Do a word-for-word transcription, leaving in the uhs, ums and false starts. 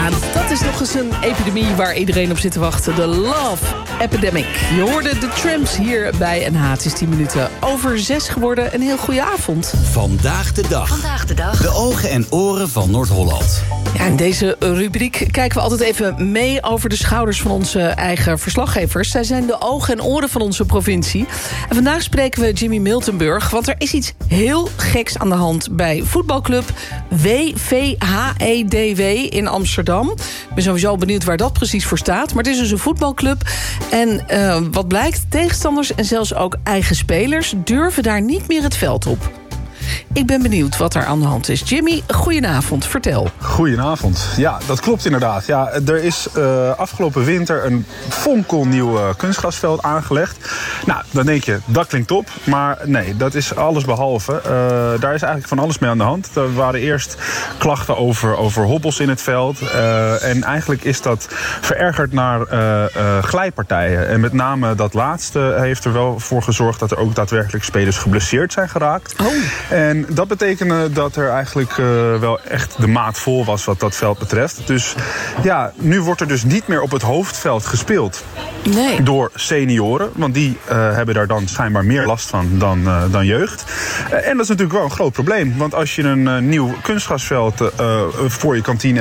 dat is nog eens een epidemie waar iedereen op zit te wachten. De Love Epidemic. Je hoorde de Tramps hier bij N H. Het is tien minuten over zes geworden. Een heel goede avond. Vandaag de dag. Vandaag de dag. De ogen en oren van Noord-Holland. Ja, in deze rubriek kijken we altijd even mee over de schouders van onze eigen verslaggevers. Zij zijn de ogen en oren van onze provincie. En vandaag spreken we Jimmy Miltenburg, want er is iets heel geks aan de hand bij voetbalclub W V H E D W in Amsterdam. Ik ben sowieso benieuwd waar dat precies voor staat. Maar het is dus een voetbalclub. En uh, wat blijkt, tegenstanders en zelfs ook eigen spelers durven daar niet meer het veld op. Ik ben benieuwd wat er aan de hand is. Jimmy, goedenavond, vertel. Goedenavond. Ja, dat klopt inderdaad. Ja, er is uh, afgelopen winter een fonkelnieuw uh, kunstgrasveld aangelegd. Nou, dan denk je, dat klinkt top. Maar nee, dat is alles behalve. Uh, daar is eigenlijk van alles mee aan de hand. Er waren eerst klachten over, over hobbels in het veld. Uh, en eigenlijk is dat verergerd naar uh, uh, glijpartijen. En met name dat laatste heeft er wel voor gezorgd dat er ook daadwerkelijk spelers geblesseerd zijn geraakt. Oh. En dat betekende dat er eigenlijk uh, wel echt de maat vol was wat dat veld betreft. Dus ja, nu wordt er dus niet meer op het hoofdveld gespeeld. Nee. Door senioren, want die uh, hebben daar dan schijnbaar meer last van dan, uh, dan jeugd. Uh, en dat is natuurlijk wel een groot probleem. Want als je een uh, nieuw kunstgrasveld uh, voor je kantine